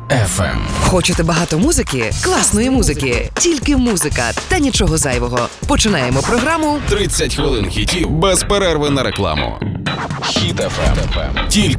FM. Хочете багато музики? Класної музики. Тільки музика та нічого зайвого. Починаємо програму 30 хвилин хітів без перерви на рекламу. Хіт FM. Тільки